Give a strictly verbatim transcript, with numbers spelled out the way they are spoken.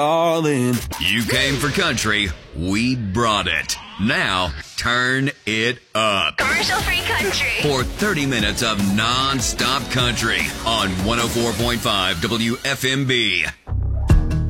all in. You came for country, we brought it. Now, turn it up. Commercial-free country. For thirty minutes of non-stop country on one oh four point five W F M B.